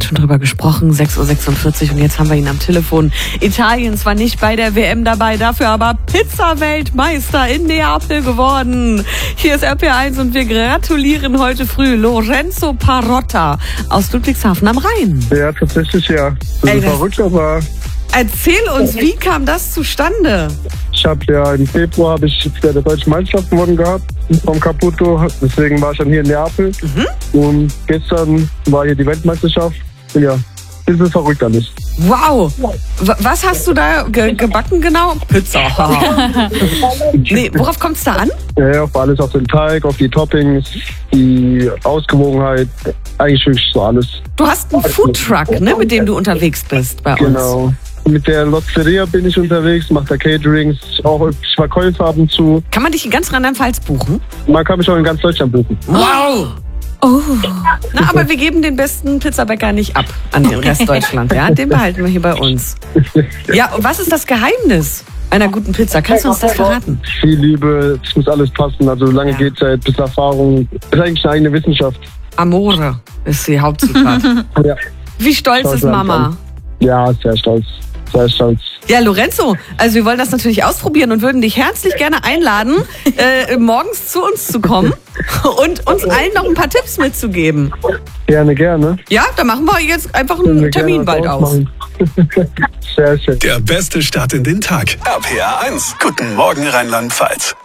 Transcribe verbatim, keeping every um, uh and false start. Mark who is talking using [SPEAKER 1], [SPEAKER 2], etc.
[SPEAKER 1] gerade schon drüber gesprochen, sechs Uhr sechsundvierzig und jetzt haben wir ihn am Telefon. Italien zwar nicht bei der W M dabei, dafür aber Pizza-Weltmeister in Neapel geworden. Hier ist R P R eins und wir gratulieren heute früh Lorenzo Parotta aus Ludwigshafen am Rhein.
[SPEAKER 2] Ja, tatsächlich ja. Das
[SPEAKER 1] Ey,
[SPEAKER 2] ist
[SPEAKER 1] das-
[SPEAKER 2] verrückt, aber
[SPEAKER 1] Erzähl uns, wie kam das zustande?
[SPEAKER 2] ich habe ja im Februar habe ich bei der deutschen Meisterschaft gewonnen gehabt vom Caputo. Deswegen war ich dann hier in Neapel.
[SPEAKER 1] Mhm.
[SPEAKER 2] Und gestern war hier die Weltmeisterschaft. Ja, das ist verrückt alles.
[SPEAKER 1] Wow. W- Was hast du da ge gebacken genau? Pizza. Nee, worauf kommt es da an?
[SPEAKER 2] Ja, auf alles, auf den Teig, auf die Toppings, die Ausgewogenheit, eigentlich wirklich so alles.
[SPEAKER 1] Du hast einen Foodtruck, ne, mit dem du unterwegs bist bei uns.
[SPEAKER 2] Genau. Mit der Lotteria bin ich unterwegs, mache da Caterings, auch Verkäufe ab und zu.
[SPEAKER 1] Kann man dich in ganz Rheinland-Pfalz buchen?
[SPEAKER 2] Man kann mich auch in ganz Deutschland buchen.
[SPEAKER 1] Wow. Oh. Na, aber wir geben den besten Pizzabäcker nicht ab an den Rest Deutschland, ja? Den behalten wir hier bei uns. Ja, und was ist das Geheimnis einer guten Pizza? Kannst du uns das verraten?
[SPEAKER 2] Viel Liebe, es muss alles passen. Also lange
[SPEAKER 1] Ja.
[SPEAKER 2] Gehzeit, bis Erfahrung. Das ist eigentlich eine eigene Wissenschaft.
[SPEAKER 1] Amore ist die Hauptzutat.
[SPEAKER 2] Ja,
[SPEAKER 1] Wie stolz
[SPEAKER 2] Stolz
[SPEAKER 1] ist
[SPEAKER 2] sein
[SPEAKER 1] Mama?
[SPEAKER 2] kann. ja sehr stolz. Sehr stolz.
[SPEAKER 1] Ja, Lorenzo, also wir wollen das natürlich ausprobieren und würden dich herzlich gerne einladen, äh, morgens zu uns zu kommen und uns allen noch ein paar Tipps mitzugeben.
[SPEAKER 2] Gerne, gerne.
[SPEAKER 1] Ja, da machen wir jetzt einfach
[SPEAKER 2] Können
[SPEAKER 1] einen
[SPEAKER 2] wir gerne
[SPEAKER 1] Termin
[SPEAKER 2] was
[SPEAKER 1] bald aus.
[SPEAKER 2] ausmachen. Sehr schön.
[SPEAKER 3] Der beste Start in den Tag. R P R eins. Guten Morgen Rheinland-Pfalz.